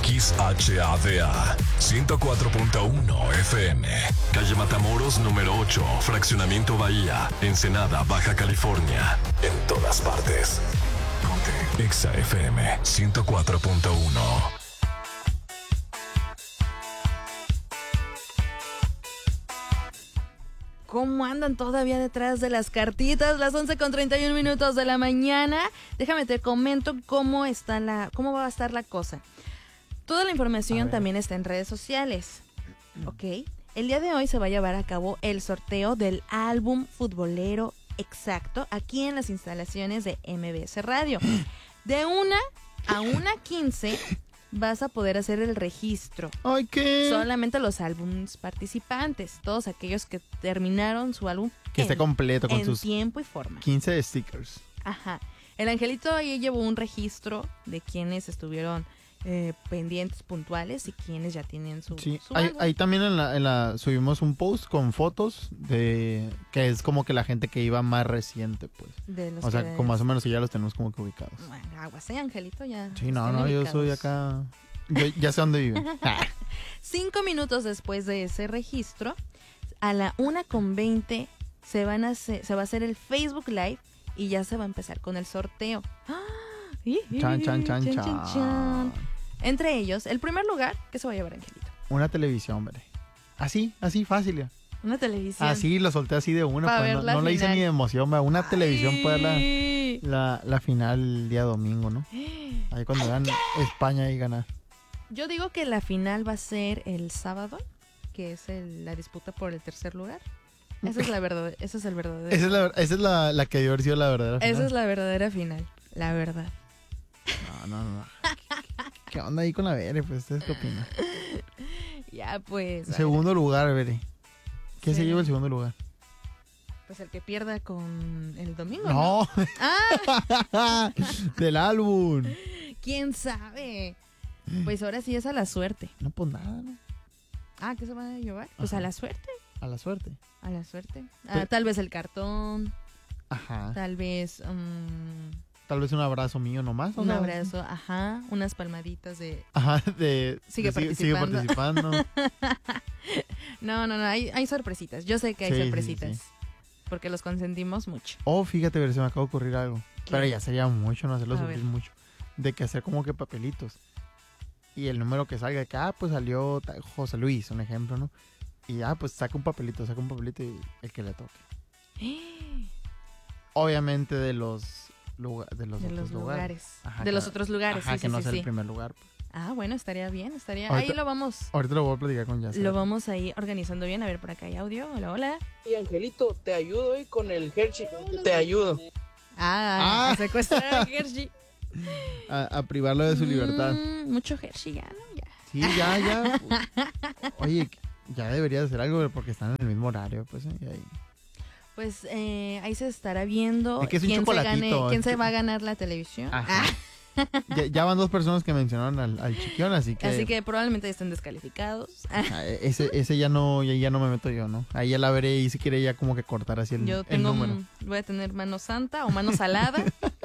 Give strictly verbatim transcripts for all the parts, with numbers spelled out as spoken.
X H A D A ciento cuatro punto uno F M. Calle Matamoros número ocho, Fraccionamiento Bahía, Ensenada, Baja California. En todas partes. Ponte Exa F M ciento cuatro punto uno. ¿Cómo andan todavía detrás de las cartitas? Las once con treinta y un minutos de la mañana. Déjame te comento cómo está la, cómo va a estar la cosa. Toda la información también está en redes sociales. Ok. El día de hoy se va a llevar a cabo el sorteo del álbum futbolero exacto aquí en las instalaciones de M B S Radio. De una a una quince vas a poder hacer el registro. Ay, ¿qué? Solamente los álbumes participantes, todos aquellos que terminaron su álbum que en, esté completo con en sus tiempo y forma. quince stickers. Ajá. El Angelito ahí llevó un registro de quienes estuvieron eh, pendientes, puntuales y quienes ya tienen su, Sí, su ahí, álbum. ahí también en la, en la subimos un post con fotos de que es como que la gente que iba más reciente, pues. De los O sea, que- como más o menos ya los tenemos como que ubicados. Bueno, aguas, ¿eh, Angelito? Ya Sí, no, están no, yo ubicados. soy acá. Yo ya sé dónde vive. Ah, Cinco minutos después de ese registro, a la una con veinte se van a hacer, se va a hacer el Facebook Live y ya se va a empezar con el sorteo. ¡Ah! Chan, chan, chan, chan. Entre ellos, el primer lugar, ¿qué se va a llevar, Angelito? Una televisión, hombre. Así, así fácil ya. Una televisión. Así lo solté así de una. Pa' Pues, ver no la no le hice final. ni de emoción, va. Una televisión para la, Ay. la, la final el día domingo, ¿no? Ahí cuando vean España y ganar. Yo digo que la final va a ser el sábado, que es el- la disputa por el tercer lugar. Esa es la verdad, ese es el verdadero. Esa es la, esa es la, la que dio haber sido la verdadera final. Esa es la verdadera final, la verdad. No, no, no. ¿Qué, qué onda ahí con la Bere? Pues, ¿ustedes qué opinan? Ya pues. a Segundo lugar, Bere. ¿Qué se Sí. lleva el segundo lugar? ver, pues el que pierda con el domingo. No, Ah, del álbum. quién sabe. Pues ahora sí es a la suerte. No, pues nada, ¿no? Ah, ¿qué se van a llevar? Pues Ajá. a la suerte. A la suerte. A la suerte. Ah, Pero- tal vez el cartón, Ajá. tal vez um, Tal vez un abrazo mío nomás. o un sea, abrazo, ajá, unas palmaditas de... Ajá, de... Sigue de- sigue participando. participando. No, no, no, hay, hay sorpresitas. Yo sé que hay Sí, sí, sorpresitas. sí. Porque los consentimos mucho. Oh, fíjate, Bere, se me acaba de ocurrir algo. ¿Qué? Pero ya sería mucho, no hacerlo A sufrir ver. mucho. De que hacer como que papelitos. Y el número que salga, que ah, pues salió ta- José Luis, un ejemplo, ¿no? Y ah, pues saca un papelito, saca un papelito y el que le toque. Obviamente de los, lugar, de los De otros los lugares. Ajá, de que- los otros lugares, Ajá, sí, que sí, no sí, sea sí. el primer lugar. pues. Ah, bueno, estaría bien, estaría... Ahorita- Ahí lo vamos... Ahorita lo voy a platicar con Yasser. Lo vamos ahí organizando bien. A ver, por acá hay audio. Hola, hola. Y Angelito, te ayudo hoy con el Hershey. Te ayudo. Ah, Ah. a secuestrar a Hershey. A, a privarlo de su libertad. Mm, mucho Hershey ya, ¿no? Ya. Sí, ya, ya. pues. Oye, ya debería de hacer algo porque están en el mismo horario, pues. ¿eh? Y ahí. Pues eh, ahí se estará viendo Es que es un quién, se, gane, chocolatito, quién es se que- va a ganar la televisión. Ajá. Ya, ya van dos personas que mencionaron al, al chiquión, así que... Ah, así que probablemente estén descalificados. Ah, Ah, ese, ese ya no ya, ya no me meto yo, ¿no? Ahí ya la veré y si quiere ya como que cortar así el, yo el tengo, número. un- voy a tener mano santa o mano salada.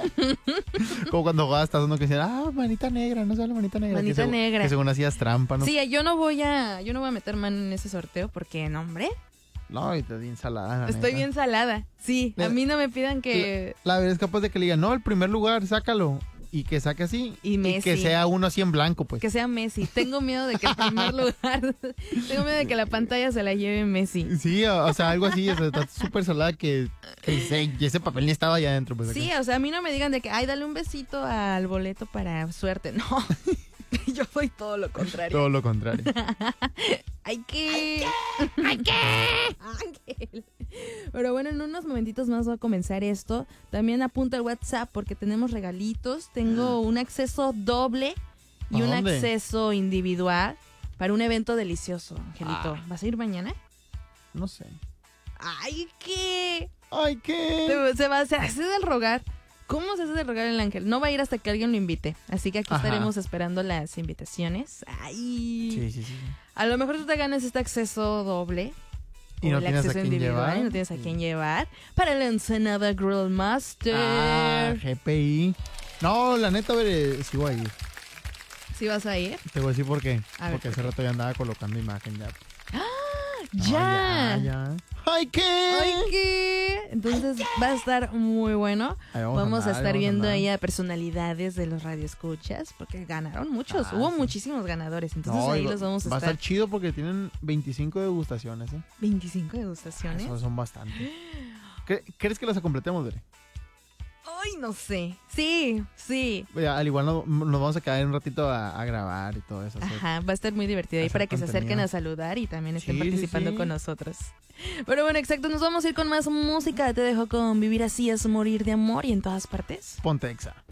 Como cuando jugabas estás uno que decía, ah, manita negra, no sale manita negra. Manita que según- negra. Que según hacías trampa, ¿no? Sí, yo no voy a, yo no voy a meter mano en ese sorteo porque, no, hombre, No, y estás bien salada, la estoy neta. bien salada. Sí, a mí no me pidan que... La verdad es capaz de que le digan, no, el primer lugar, sácalo. Y que saque así. Y Messi. que sea uno así en blanco, pues. Que sea Messi. Tengo miedo de que el primer lugar... Tengo miedo de que la pantalla se la lleve Messi. Sí, o, o sea, algo así, o sea, está súper salada que, que ese, y ese papel ni estaba allá adentro, pues. acá. Sí, o sea, a mí no me digan de que, ay, dale un besito al boleto para suerte. No, yo soy todo lo contrario. Todo lo contrario. Hay que... Hay que... Ángel. Pero bueno, en unos momentitos más va a comenzar esto. También apunta el WhatsApp porque tenemos regalitos. Tengo un acceso doble y ¿A un dónde? acceso individual para un evento delicioso, Angelito. Ah. ¿Vas a ir mañana? No sé. ¡Ay, qué! Ay, ¿qué? Se, se va, se hace del rogar. ¿Cómo se hace del rogar el ángel? No va a ir hasta que alguien lo invite. Así que aquí Ajá. estaremos esperando las invitaciones. ¡Ay! Sí, sí, sí. A lo mejor tú te ganas este acceso doble. Y o no el tienes a acceso quién individual, llevar. y no tienes a Sí. quién llevar. Para la Ensenada Grill Master. Ah, G P I. No, la neta, a ver, eh, sí voy a ir. ¿Sí ¿Sí vas a ir? Te voy a decir por qué. A ver, Porque ¿por hace qué? rato ya andaba colocando imagen ya. ¡Ya! Ah, ya, ya. ¡Ay, qué! ¡Ay, qué! Entonces va a estar muy bueno. Ahí Vamos, vamos a, andar, estar ahí vamos viendo andar. ahí a personalidades de los radioescuchas, porque ganaron muchos. Ah, Hubo sí. muchísimos ganadores, entonces No, ahí y va- los vamos a Va a estar. estar chido porque tienen veinticinco degustaciones, ¿eh? veinticinco degustaciones. Eso son bastantes. ¿Cre- ¿Crees que las completemos, Bere? Ay, no sé. Sí, sí. Ya, al igual no- nos vamos a quedar un ratito a, a grabar y todo eso. hacer- Ajá, va a estar muy divertido ahí hacer para que se acerquen contenido. a saludar y también estén Sí, sí, participando sí. con nosotros. Pero bueno, exacto, nos vamos a ir con más música. Te dejo con Vivir así es morir de amor y en todas partes. Ponte Exa.